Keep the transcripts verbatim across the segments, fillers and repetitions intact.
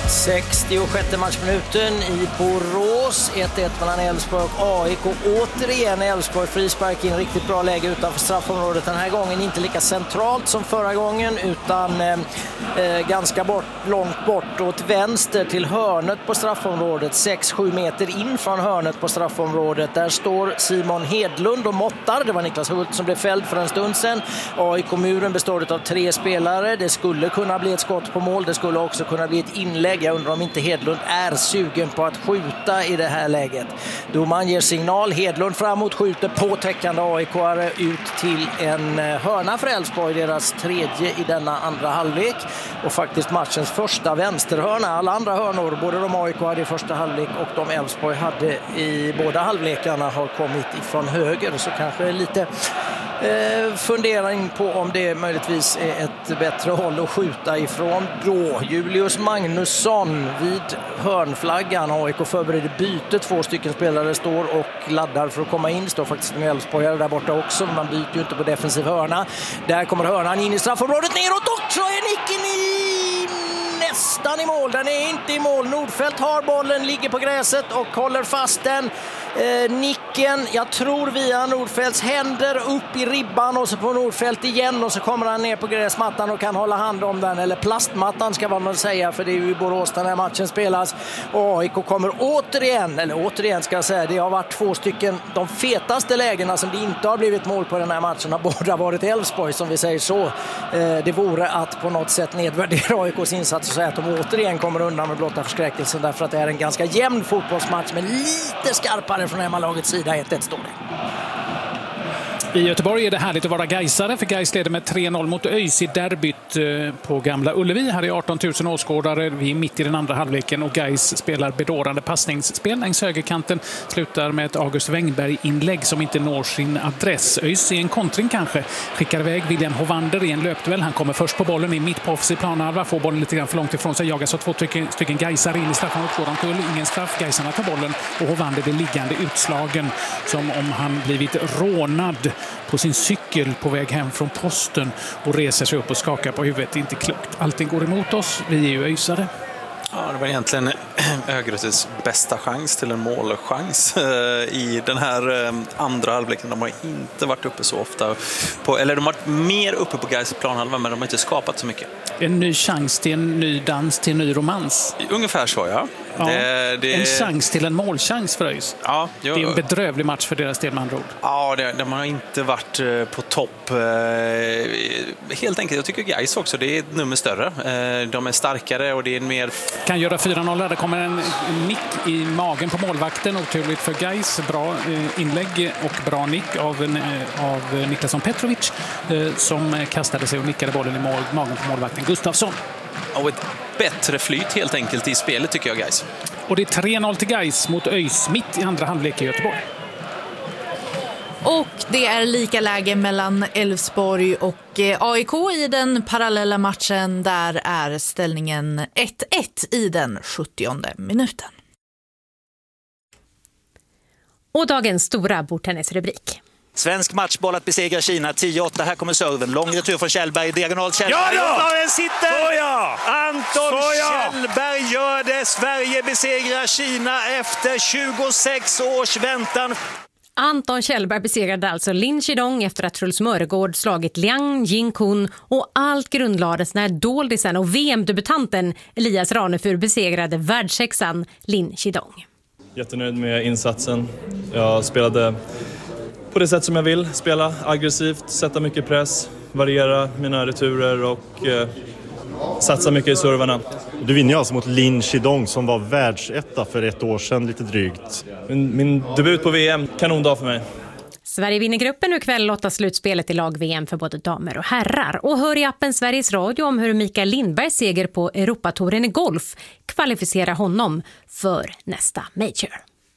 sextiosjätte matchminuten i Borås. ett ett mellan Elfsborg och A I K. Återigen Elfsborg frispark in, riktigt bra läge utanför straffområdet. Den här gången inte lika centralt som förra gången, utan eh, ganska bort, långt bort åt vänster till hörnet på straffområdet. sex sju meter in från hörnet på straffområdet. Där står Simon Hedlund och måttar. Det var Niklas Hult som blev fälld för en stund sedan. A I K-muren består av tre spelare. Det skulle kunna bli ett skott på mål. Det skulle också kunna bli ett inlägg. Jag undrar om inte Hedlund är sugen på att skjuta i det här läget. Domaren ger signal. Hedlund framåt, skjuter på täckande A I K-are ut till en hörna för Elfsborg. Deras tredje i denna andra halvlek. Och faktiskt matchens första vänsterhörna. Alla andra hörnor, både de A I K hade i första halvlek och de Elfsborg hade i båda halvlekarna, har kommit ifrån höger. Så kanske lite eh, fundering på om det möjligtvis är ett bättre håll att skjuta ifrån då. Julius Magnusson vid hörnflaggan. A I K förbereder byte. Två stycken spelare står och laddar för att komma in. Det står faktiskt en Elfsborgare där borta också. Man byter ju inte på defensiv hörna. Där kommer hörnan in i straffområdet. Neråt också är nicken i nästan i mål. Den är inte i mål. Nordfeldt har bollen, ligger på gräset och håller fast den. Eh, nicken, jag tror via Nordfeldts händer upp i ribban och så på Nordfeldt igen, och så kommer han ner på gräsmattan och kan hålla hand om den, eller plastmattan ska man säga, för det är ju i Borås den här matchen spelas. Och A I K kommer återigen, eller återigen ska jag säga, det har varit två stycken de fetaste lägena som det inte har blivit mål på den här matchen, har båda varit Elfsborg, som vi säger så. Eh, det vore att på något sätt nedvärdera A I K:s insats och säga att de återigen kommer undan med blotta förskräckelsen, därför att det är en ganska jämn fotbollsmatch men lite skarpare från hemmalagets sida. ett ett står det. I Göteborg är det härligt att vara Gaisare, för Gais leder med tre noll mot ÖIS i derbyt på Gamla Ullevi. Här är arton tusen åskådare. Vi är mitt i den andra halvleken och Gais spelar bedårande passningsspel längs högerkanten. Slutar med ett August Wengberg-inlägg som inte når sin adress. ÖIS är en kontring kanske. Skickar iväg William Hovander i en löpduell. Han kommer först på bollen i mitt på offensiv planhalva. Får bollen lite grann för långt ifrån sig. Jagas av två stycken, stycken Gaisare in i straffområdet. Går de tull. Ingen straff. Gaisarna tar bollen och Hovander blir liggande utslagen som om han blivit rånad på sin cykel på väg hem från posten och reser sig upp och skakar på huvudet. Inte klokt. Allting går emot oss. Vi är ju öjsare. Ja, det var egentligen Örgrets bästa chans till en målchans i den här andra halvleken. De har inte varit uppe så ofta. På, eller de har varit mer uppe på Gais planhalva, men de har inte skapat så mycket. En ny chans till en ny dans, till en ny romans. Ungefär så, ja. ja det, det... En chans till en målchans för ÖIS. Ja, det är en bedrövlig match för deras del, med andra ord. Ja, det, de har inte varit på topp. Helt enkelt, jag tycker Gais också, det är ett nummer större. De är starkare och det är mer... Kan göra fyra noll. Det kommer en nick i magen på målvakten. Oturligt för Gais. Bra inlägg och bra nick av, av Niklasson Petrovic som kastade sig och nickade bollen i mål, magen på målvakten Gustafsson. Och ett bättre flyt helt enkelt i spelet tycker jag, Gais. Och det är tre noll till Gais mot ÖIS mitt i andra halvlek i Göteborg. Och det är lika läge mellan Elfsborg och A I K i den parallella matchen. Där är ställningen ett ett i den sjuttionde minuten. Och dagens stora bordtennisrubrik. Svensk matchboll att besegra Kina, tio åtta. Här kommer serven. Lång retur från Kjellberg, diagonal Kjellberg. Ja då! Den sitter! Såja! Anton Såja! Kjellberg gör det. Sverige besegrar Kina efter tjugosex års väntan. Anton Kjellberg besegrade alltså Lin Chidong efter att Truls Mörgård slagit Liang Jinkun, och allt grundlades när doldisen och V M-debutanten Elias Ranefur besegrade världssexan Lin Chidong. Jättenöjd med insatsen. Jag spelade på det sätt som jag vill. Spela aggressivt, sätta mycket press, variera mina returer och eh, satsa mycket i servarna. Du vinner alltså mot Lin Chidong som var världsetta för ett år sedan, lite drygt. Min, min debut på V M, kanondag för mig. Sverige vinner gruppen och kväll lottar slutspelet i lag-V M för både damer och herrar. Och hör i appen Sveriges Radio om hur Mikael Lindbergs seger på Europatouren i golf kvalificerar honom för nästa major.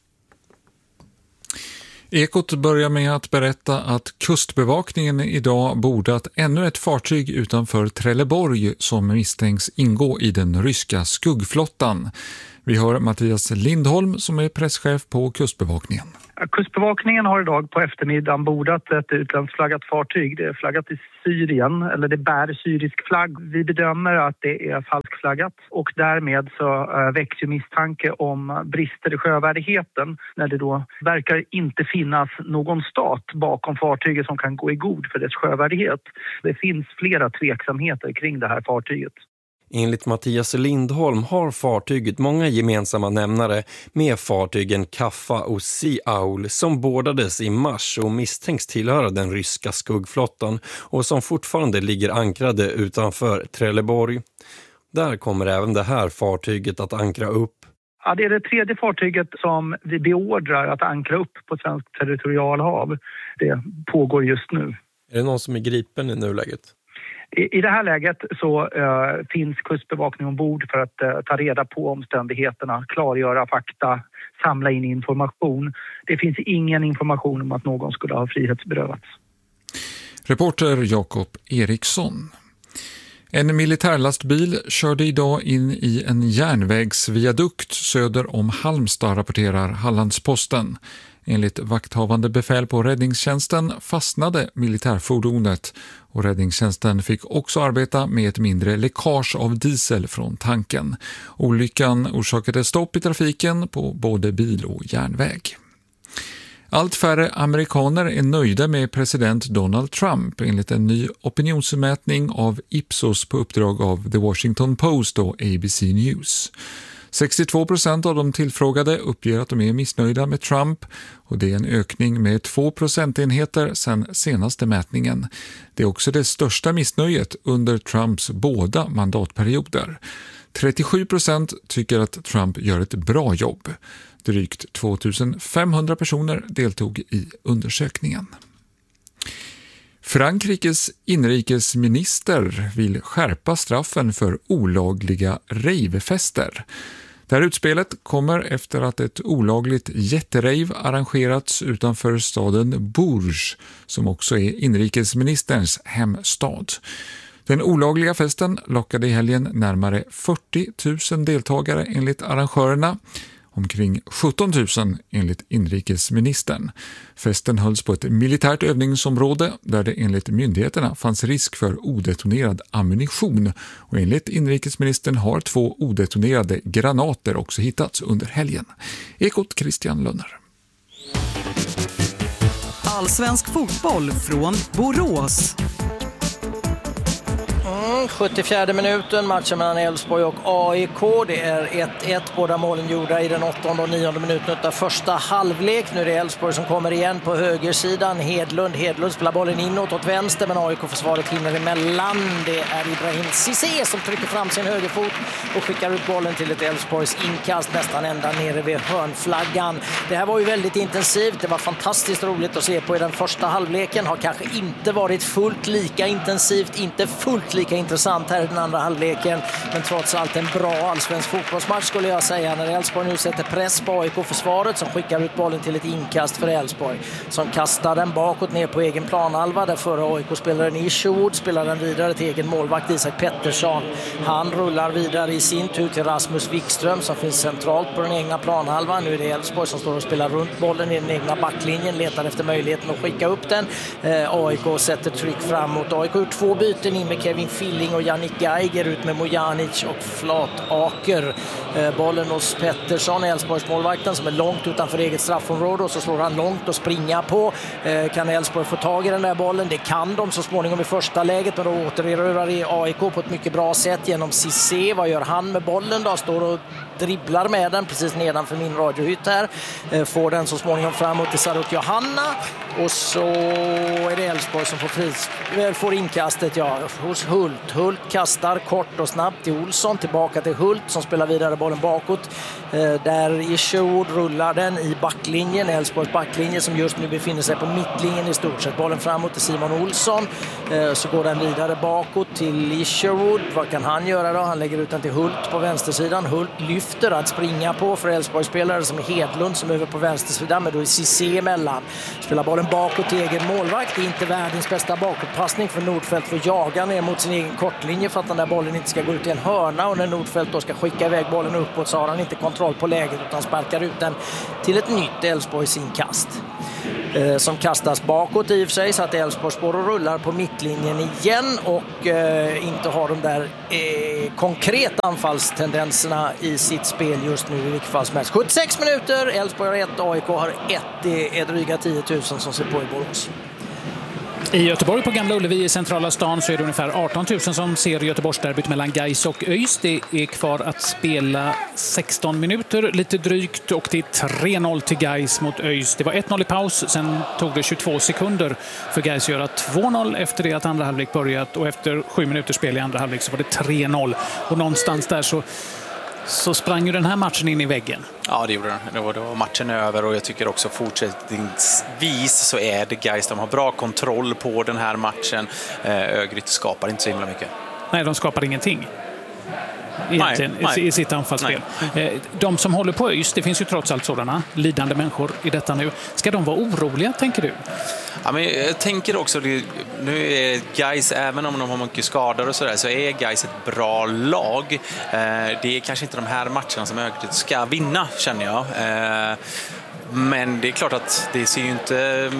Ekot börjar med att berätta att kustbevakningen idag bordat ännu ett fartyg utanför Trelleborg som misstänks ingå i den ryska skuggflottan. Vi hör Mattias Lindholm som är presschef på kustbevakningen. Kustbevakningen har idag på eftermiddagen bordat ett utlandsflaggat fartyg. Det är flaggat i Syrien, eller det bär syrisk flagg. Vi bedömer att det är falskflaggat och därmed så väcks ju misstanke om brister i sjövärdigheten när det då verkar inte finnas någon stat bakom fartyget som kan gå i god för dess sjövärdighet. Det finns flera tveksamheter kring det här fartyget. Enligt Mattias Lindholm har fartyget många gemensamma nämnare med fartygen Kaffa och Sea Owl som bordades i mars och misstänks tillhöra den ryska skuggflottan och som fortfarande ligger ankrade utanför Trelleborg. Där kommer även det här fartyget att ankra upp. Ja, det är det tredje fartyget som vi beordrar att ankra upp på svensk territorialhav. Det pågår just nu. Är det någon som är gripen i nuläget? I, i det här läget så uh, finns kustbevakning ombord för att uh, ta reda på omständigheterna, klargöra fakta, samla in information. Det finns ingen information om att någon skulle ha frihetsberövats. Reporter Jakob Eriksson. En militärlastbil körde idag in i en järnvägsviadukt söder om Halmstad, rapporterar Hallandsposten. Enligt vakthavande befäl på räddningstjänsten fastnade militärfordonet och räddningstjänsten fick också arbeta med ett mindre läckage av diesel från tanken. Olyckan orsakade stopp i trafiken på både bil och järnväg. Allt färre amerikaner är nöjda med president Donald Trump enligt en ny opinionsmätning av Ipsos på uppdrag av The Washington Post och A B C News. sextiotvå procent av de tillfrågade uppger att de är missnöjda med Trump och det är en ökning med två procentenheter sedan senaste mätningen. Det är också det största missnöjet under Trumps båda mandatperioder. trettiosju procent tycker att Trump gör ett bra jobb. Drygt tvåtusenfemhundra personer deltog i undersökningen. Frankrikes inrikesminister vill skärpa straffen för olagliga rejvfester. Det här utspelet kommer efter att ett olagligt jätterejv arrangerats utanför staden Bourges, som också är inrikesministerns hemstad. Den olagliga festen lockade i helgen närmare fyrtio tusen deltagare enligt arrangörerna. Omkring sjutton tusen enligt inrikesministern. Festen hölls på ett militärt övningsområde där det enligt myndigheterna fanns risk för odetonerad ammunition och enligt inrikesministern har två odetonerade granater också hittats under helgen. Ekot Christian Lönner. Allsvensk fotboll från Borås. sjuttiofjärde minuten, matchen mellan Elfsborg och A I K. Det är ett ett, båda målen gjorda i den åttonde och nionde minuten av första halvlek. Nu är det Elfsborg som kommer igen på högersidan. Hedlund, Hedlund spelar bollen inåt åt vänster, men A I K-försvaret hinner emellan. Det är Ibrahim Cissé som trycker fram sin högerfot och skickar ut bollen till ett Elfsborgs inkast nästan ända nere vid hörnflaggan. Det här var ju väldigt intensivt. Det var fantastiskt roligt att se på i den första halvleken. Har kanske inte varit fullt lika intensivt, inte fullt lika intressant här i den andra halvleken, men trots allt en bra allsvensk fotbollsmatch skulle jag säga, när Elfsborg nu sätter press på A I K-försvaret som skickar ut bollen till ett inkast för Elfsborg som kastar den bakåt ner på egen planhalva där förra A I K-spelaren Isherwood spelar den vidare till egen målvakt Isak Pettersson. Han rullar vidare i sin tur till Rasmus Wikström som finns centralt på den egna planhalvan. Nu är det Elfsborg som står och spelar runt bollen i den egna backlinjen, letar efter möjligheten att skicka upp den. eh, A I K sätter tryck framåt. A I K har två byten in med Kevin Filling och Jannik Geiger ut med Mojanic och Flataker. Eh, bollen hos Pettersson, Elfsborgs målvakten, som är långt utanför eget straffområde, och så slår han långt och springa på. Eh, kan Elfsborg få tag i den där bollen? Det kan de så småningom i första läget, men då återerövrar i A I K på ett mycket bra sätt genom Cissé. Vad gör han med bollen då? Står och dribblar med den precis nedanför min radiohytt här. Eh, får den så småningom framåt till Sarut Johanna, och så är det Elfsborg som får, fris, får inkastet ja, hos Hult. Hult kastar kort och snabbt till Olsson, tillbaka till Hult som spelar vidare bollen bakåt. Eh, där Isherwood rullar den i backlinjen, Elfsborgs backlinje som just nu befinner sig på mittlinjen i stort sett. Bollen framåt till Simon Olsson. Eh, så går den vidare bakåt till Isherwood. Vad kan han göra då? Han lägger ut den till Hult på vänstersidan. Hult lyfter efter att springa på för Elfsborgsspelare som är Hedlund som är över på vänstersidan, men då är Cissé emellan. Spelar bollen bakåt till egen målvakt. Det är inte världens bästa bakåtpassning för Nordfeldt för att jaga ner mot sin egen kortlinje för att den där bollen inte ska gå ut i en hörna, och när Nordfeldt då ska skicka iväg bollen uppåt så har han inte kontroll på läget utan sparkar ut den till ett nytt Elfsborgs inkast. Eh, som kastas bakåt i och för sig, så att Elfsborg spår och rullar på mittlinjen igen och eh, inte har de där eh, konkreta anfallstendenserna i sitt spel just nu i vilket fall som helst. sjuttiosex minuter, Elfsborg har ett, A I K har ett, det är dryga tio tusen som ser på i Borås. I Göteborg på Gamla Ullevi i centrala stan så är det ungefär arton tusen som ser Göteborgsderbyt mellan Gais och ÖIS. Det är kvar att spela sexton minuter, lite drygt, och det är tre noll till Gais mot ÖIS. Det var ett noll i paus, sen tog det tjugotvå sekunder för Gais att göra två noll efter det att andra halvlek börjat, och efter sju minuter spel i andra halvlek så var det tre noll. Och någonstans där så så sprang ju den här matchen in i väggen. Ja, det gjorde den. Det var, det var matchen över, och jag tycker också fortsättningsvis så är det Gais. De har bra kontroll på den här matchen. Örgryte skapar inte så himla mycket. Nej, de skapar ingenting. Egentligen, nej, nej. i sitt anfallsspel. Nej. De som håller på ÖIS, det finns ju trots allt sådana lidande människor i detta nu. Ska de vara oroliga, tänker du? Ja, men jag tänker också, nu är Gais, även om de har mycket skador och sådär, så är Gais ett bra lag. Det är kanske inte de här matcherna som Örgryte ska vinna, känner jag. Men det är klart att det ser ju inte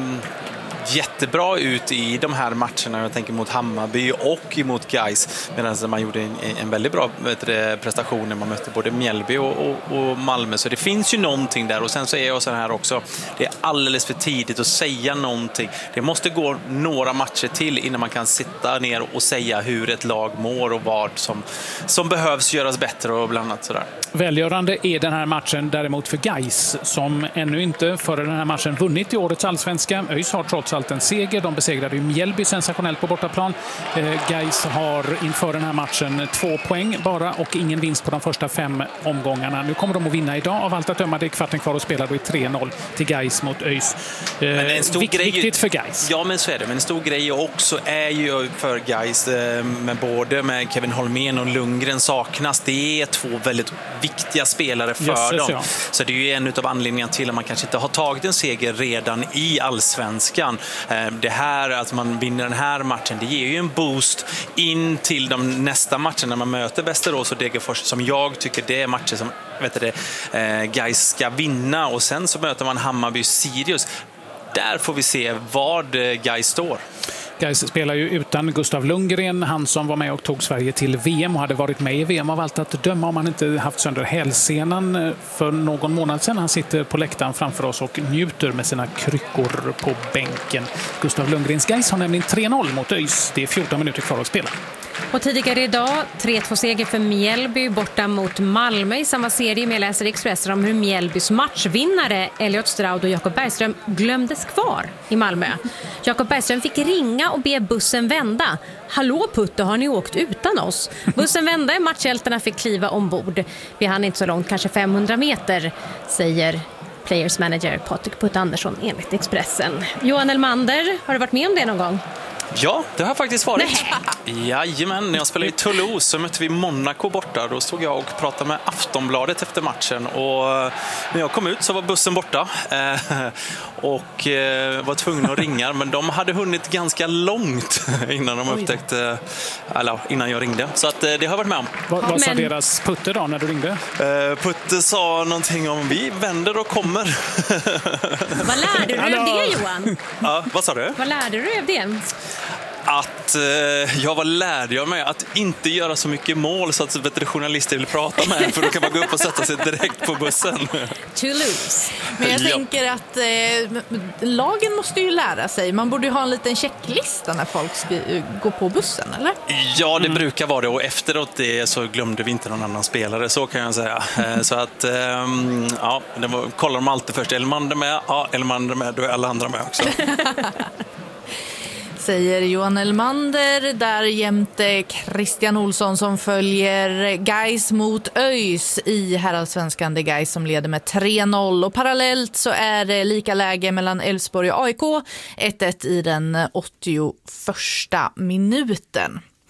jättebra ut i de här matcherna. Jag tänker mot Hammarby och mot Gais, medan man gjorde en, en väldigt bra du, prestation när man mötte både Mjällby och, och, och Malmö. Så det finns ju någonting där, och sen så är jag så här också, det är alldeles för tidigt att säga någonting. Det måste gå några matcher till innan man kan sitta ner och säga hur ett lag mår och vad som, som behövs göras bättre och bland annat sådär. Välgörande är den här matchen däremot för Gais, som ännu inte före den här matchen vunnit i årets allsvenska. ÖIS har trots allt en seger. De besegrade ju Mjällby sensationellt på bortaplan. Eh, Gais har inför den här matchen två poäng bara och ingen vinst på de första fem omgångarna. Nu kommer de att vinna idag av allt att döma. Det är kvarten kvar att spela, då är tre noll till Gais mot ÖIS. Eh, men en stor vikt, grej, viktigt för Gais. Ja, men så är det. Men en stor grej också är ju för Gais, eh, med både med Kevin Holmén och Lundgren saknas. Det är två väldigt viktiga spelare för Jösses, dem. ja. Så det är ju en av anledningarna till att man kanske inte har tagit en seger redan i allsvenskan. Det här, att man vinner den här matchen, det ger ju en boost in till de nästa matcherna när man möter Västerås och Degerfors, som jag tycker det är matcher som vet du det, Gais ska vinna, och sen så möter man Hammarby Sirius. Där får vi se vad Gais står. Gais spelar ju utan Gustav Lundgren, han som var med och tog Sverige till V M och hade varit med i V M av allt att döma om han inte haft sönder hälsenan för någon månad sedan. Han sitter på läktaren framför oss och njuter med sina kryckor på bänken. Gustav Lundgrens Gais har nämligen tre noll mot ÖIS. Det är fjorton minuter kvar att spela. Och tidigare idag, tre två seger för Mjällby borta mot Malmö i samma serie. Med läser Expressen om hur Mjällbys matchvinnare Elliot Stroud och Jakob Bergström glömdes kvar i Malmö. Jakob Bergström fick ringa och be bussen vända. Hallå Putte, har ni åkt utan oss? Bussen vände, matchhjältarna fick kliva ombord. Vi hann inte så långt, kanske femhundra meter, säger Players manager Patrik Putte Andersson enligt Expressen. Johan Elmander, har du varit med om det någon gång? Ja, det har faktiskt varit. Nej. Jajamän, när jag spelade i Toulouse så mötte vi Monaco borta. Då stod jag och pratade med Aftonbladet efter matchen. Och när jag kom ut så var bussen borta. Och var tvungen att ringa. Men de hade hunnit ganska långt innan de upptäckte, eller innan jag ringde. Så att det har jag varit med om. Vad, vad sa deras Putte då när du ringde? Putte sa någonting om vi vänder och kommer. Vad lärde du av det, Johan? Ja, vad sa du? Vad lärde du av det? Att eh, jag var lärd jag med att inte göra så mycket mål så att vet du, journalister vill prata med, för då kan man gå upp och sätta sig direkt på bussen. Toulouse. Men jag ja. tänker att eh, lagen måste ju lära sig. Man borde ju ha en liten checklista när folk ska gå på bussen, eller? Ja, det mm. brukar vara det, och efteråt det så glömde vi inte någon annan spelare, så kan jag säga. Så att, eh, ja, det var, kollar de alltid först. Elmander med? Ja, Elmander med, då är alla andra med också. Säger Johan Elmander, där jämte Christian Olsson som följer Gais mot ÖIS i herrallsvenskan. Det är Gais som leder med tre noll, och parallellt så är det lika läge mellan Elfsborg och A I K, ett ett i den åttioförsta minuten.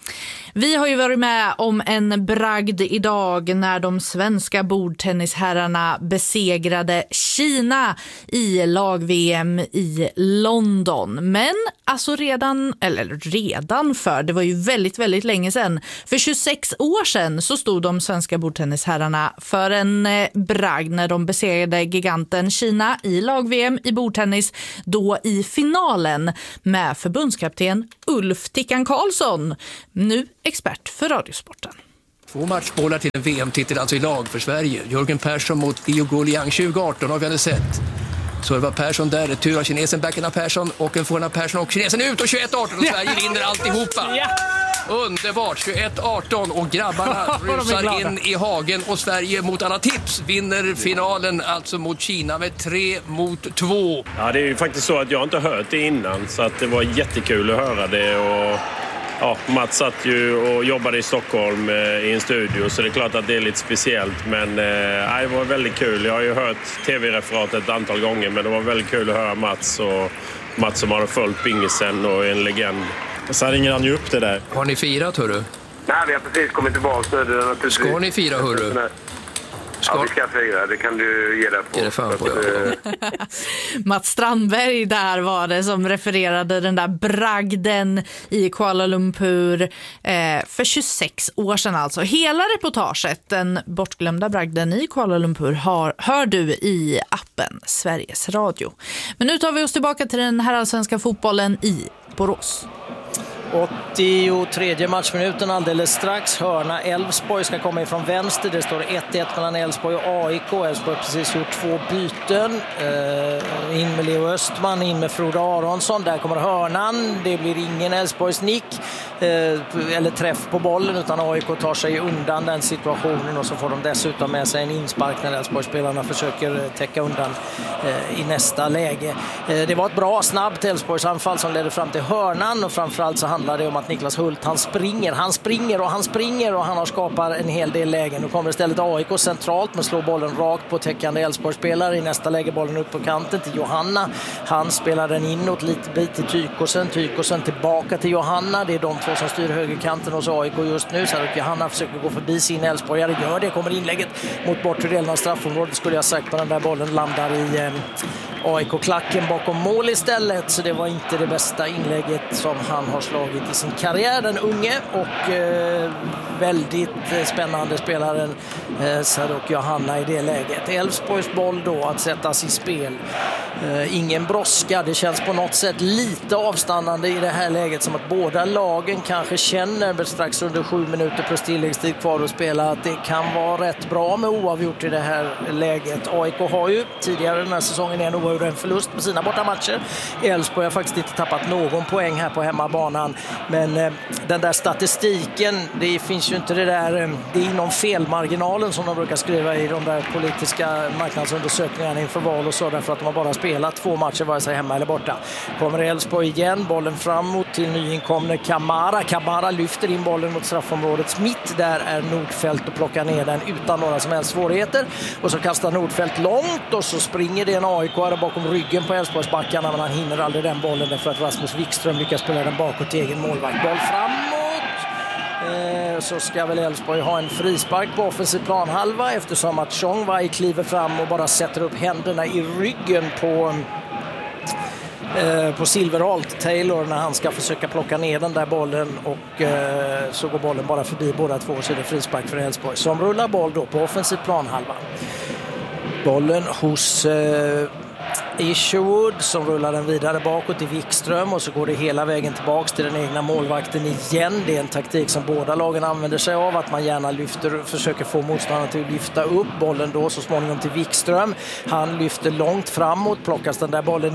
Vi har ju varit med om en bragd idag när de svenska bordtennisherrarna besegrade Kina i lag-V M i London. Men alltså redan, eller redan för, det var ju väldigt, väldigt länge sedan. För tjugosex år sedan så stod de svenska bordtennisherrarna för en bragd när de besegrade giganten Kina i lag-V M i bordtennis, då i finalen med förbundskapten Ulf Tickan Karlsson, nu expert för Radiosporten. Två matchbollar till en V M-titel alltså i lag för Sverige. Jörgen Persson mot Liu Guoliang tjugo arton har vi hade sett. Så det var Persson där, retur av kinesen, backen av Persson och en forehand av Persson och kinesen ut och tjugoett arton och Sverige vinner alltihopa. Ja. Underbart, tjugoett arton och grabbarna rusar in i hagen och Sverige mot alla tips vinner finalen alltså mot Kina med tre mot två. Ja, det är ju faktiskt så att jag inte hört det innan så att det var jättekul att höra det och ja, Mats satt ju och jobbade i Stockholm eh, i en studio så det är klart att det är lite speciellt men eh, det var väldigt kul. Jag har ju hört tv-referatet ett antal gånger men det var väldigt kul att höra Mats och Mats som har följt pingisen och är en legend. Så ringer han ju upp det där. Har ni firat, hörru? Nej, vi har precis kommit tillbaka. Det är naturligtvis... Ska ni fira, hörru? Ska... Ja, vi ska fira. Det kan du ge dig på. Ge det fan på, ja. Mats Strandberg där var det som refererade den där bragden i Kuala Lumpur eh, för tjugosex år sedan alltså. Hela reportaget, den bortglömda bragden i Kuala Lumpur, har, hör du i appen Sveriges Radio. Men nu tar vi oss tillbaka till den här allsvenska fotbollen i Borås. åttiotre matchminuten alldeles strax. Hörna Elfsborg ska komma ifrån vänster. Det står ett ett mellan Elfsborg och A I K. Elfsborg har precis gjort två byten. Uh, in med Leo Östman, in med Frode Aronsson. Där kommer hörnan. Det blir ingen Elfsborgs nick uh, eller träff på bollen utan A I K tar sig undan den situationen och så får de dessutom med sig en inspark när Elfsborg-spelarna försöker täcka undan uh, i nästa läge. Uh, det var ett bra, snabbt Elfsborgs anfall som ledde fram till hörnan och framförallt så handlar det om att Niklas Hult, han springer, han springer och han springer och han har skapat en hel del lägen. Nu kommer istället A I K centralt men slår bollen rakt på täckande Elfsborg-spelare. I nästa läge bollen upp på kanten till Johanna. Han spelar den inåt lite bit till Tykosen. Tykosen tillbaka till Johanna. Det är de två som styr högerkanten hos A I K just nu. Så att Johanna försöker gå förbi sin Elfsborgare. Gör det, kommer inlägget mot bortre delen av straffområdet skulle jag sagt, på den där bollen landar i eh, A I K-klacken bakom mål istället. Så det var inte det bästa inlägget som han har slagit i sin karriär, den unge och eh, väldigt eh, spännande spelaren eh, Sadok Johanna i det läget. Elfsborgs boll då att sättas i spel. Eh, ingen brådska, det känns på något sätt lite avstannande i det här läget, som att båda lagen kanske känner strax under sju minuter plus tilläggstid kvar att spela att det kan vara rätt bra med oavgjort i det här läget. A I K har ju tidigare den här säsongen en oavgjord en förlust på sina bortamatcher. Elfsborg har faktiskt inte tappat någon poäng här på hemmabanan. Men eh, den där statistiken, det finns ju inte det där, eh, det är inom felmarginalen som de brukar skriva i de där politiska marknadsundersökningarna inför val och så, därför att de har bara spelat två matcher vare sig hemma eller borta. Kommer Elfsborg igen, bollen framåt till nyinkomne Kamara. Kamara lyfter in bollen mot straffområdets mitt. Där är Nordfeldt och plockar ner den utan några som helst svårigheter. Och så kastar Nordfeldt långt och så springer det en A I K bakom ryggen på Elfsborgsbackarna, men han hinner aldrig den bollen därför att Rasmus Wikström lyckas spela den bakåt till egen målvakt. Boll framåt. Eh, så ska väl Elfsborg ha en frispark på offensiv planhalva eftersom att Chongwei kliver fram och bara sätter upp händerna i ryggen på eh, på Silverholt Taylor när han ska försöka plocka ner den där bollen och eh, så går bollen bara förbi båda två, så är det frispark för Elfsborg som rullar boll då på offensiv planhalva. Bollen hos eh, Isherwood som rullar den vidare bakåt till Wikström och så går det hela vägen tillbaks till den egna målvakten igen. Det är en taktik som båda lagen använder sig av, att man gärna lyfter, försöker få motståndarna till att lyfta upp bollen då så småningom till Wikström. Han lyfter långt framåt, plockas den där bollen